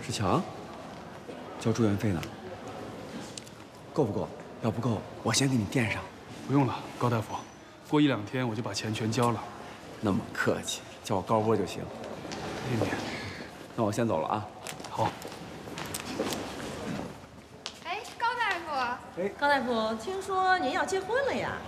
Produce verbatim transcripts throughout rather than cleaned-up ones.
志强，交住院费呢？够不够？要不够，我先给你垫上。 不用了，高大夫，过一两天我就把钱全交了。 那么客气，叫我高波就行。 谢谢你。 那我先走了啊。 好。 哎，高大夫。 哎， 高大夫，听说您要结婚了呀？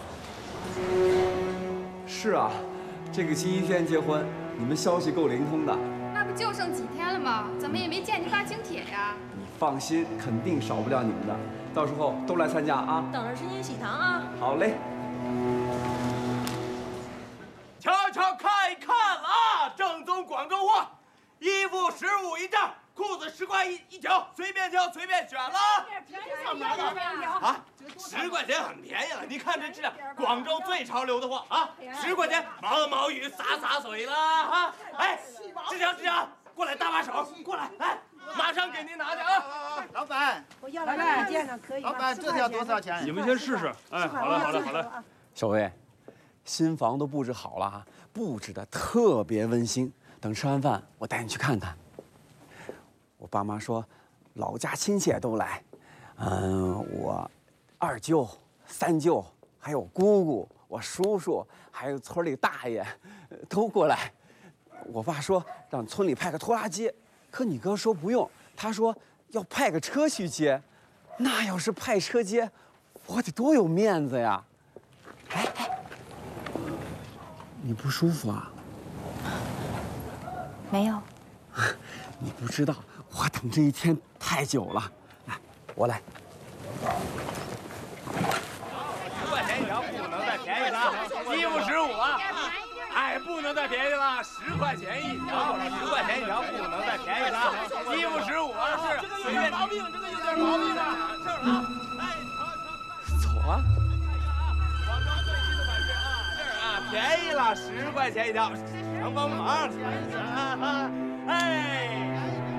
是啊，这个星期天结婚，你们消息够灵通的。 那不就剩几天了吗？怎么也没见你发请帖呀？ 你放心，肯定少不了你们的。到时候都来参加啊！ 等着吃您喜糖啊！ 好嘞。 瞧瞧看一看了啊！正宗广州货，衣服十五一件，裤子十块一一条，随便挑，随便选了。 便宜什么了？ 啊，十块钱很便宜了。你看这质量，广州最潮流的货啊！十块钱毛毛雨洒洒水了啊！哎，志强志强，过来搭把手，过来，来，马上给您拿去啊！ 老板， 我要来一件呢，可以吗？ 老板，这条多少钱？ 你们先试试。哎，好了好了好了。 小薇，新房都布置好了，布置的特别温馨。等吃完饭，我带你去看看。我爸妈说，老家亲戚也都来，嗯，我二舅、三舅，还有姑姑、我叔叔，还有村里大爷，都过来。我爸说让村里派个拖拉机，可你哥说不用，他说要派个车去接。那要是派车接，我得多有面子呀！哎哎，你不舒服啊？ 没有。 你不知道，我等这一天太久了。来，我来。 十块钱一条，不能再便宜了。衣服十五啊！哎，不能再便宜了，十块钱一条，十块钱一条，不能再便宜了。衣服十五啊，是这个有点毛病，这个有点毛病啊，是啊。哎， 走啊！ 广州最新的版式啊，这儿啊，便宜了，十块钱一条，能帮忙？哎，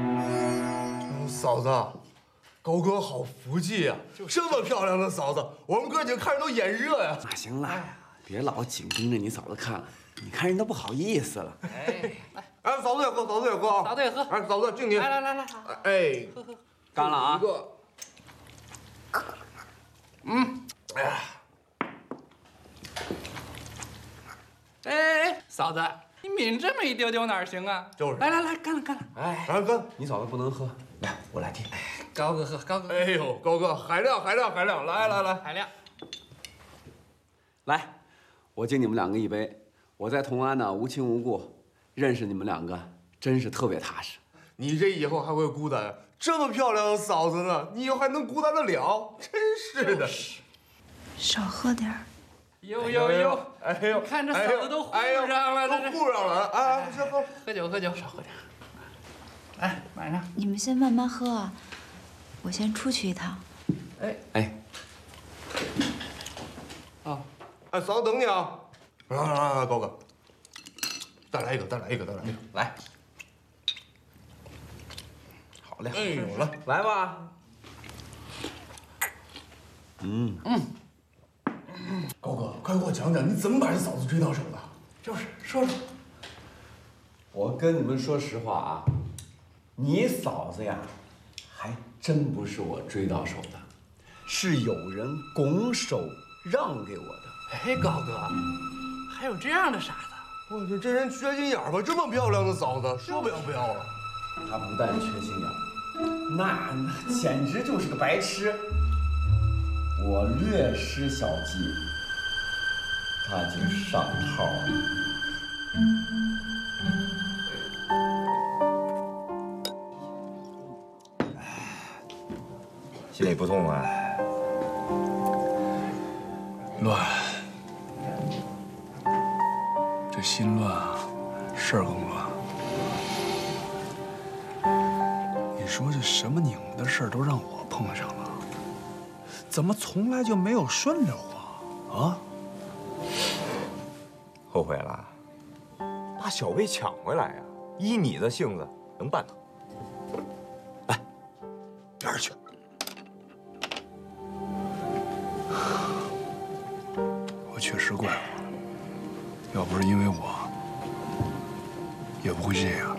嫂子，高哥好福气呀！这么漂亮的嫂子，我们哥几个看着都眼热呀。 那行了，别老紧盯着你嫂子看了，你看人都不好意思了。 哎， 哎，嫂子也喝，嫂子也喝啊！ 嫂子也喝。 哎，嫂子敬你。 来来来来， 哎， 喝喝， 干了啊！ 一个。嗯，哎呀， 哎哎，嫂子，你抿这么一丢丢哪行啊？ 就是。 来来来，干了干了。 哎，来干！ 你嫂子不能喝，来，我来替。 高哥喝，高哥。 哎呦，高哥，海量海量海量，来来来， 海量。 来，我敬你们两个一杯。我在同安呢，无亲无故，认识你们两个，真是特别踏实。 你这以后还会孤单？这么漂亮的嫂子呢，你以后还能孤单得了？真是的。 少喝点儿。 呦呦呦！ 哎呦， 看这嫂子都护上了， 都护上了啊！先喝， 喝酒喝酒，少喝点。哎，晚上你们先慢慢喝啊，我先出去一趟。 哎哎， 哦， 哎，嫂子等你啊！来来来，高哥，再来一个，再来一个，再来一个， 来。 好嘞， 哎呦，来来吧。嗯嗯。 高哥，快给我讲讲，你怎么把这嫂子追到手的？ 就是说说。 我跟你们说实话啊，你嫂子呀，还真不是我追到手的，是有人拱手让给我的。 哎，高哥，还有这样的傻子？ 我去，这人缺心眼儿吧？这么漂亮的嫂子，说不要不要了。 他不但缺心眼儿，那那简直就是个白痴。我略施小计，他就上套了。 心里不痛啊？ 乱，这心乱啊，事儿更乱。你说这什么拧的事儿都让我碰上了，怎么从来就没有顺着我啊？ 后悔了？把小薇抢回来呀！依你的性子，能办到。来，边儿去。 我确实怪我了，要不是因为我，也不会这样。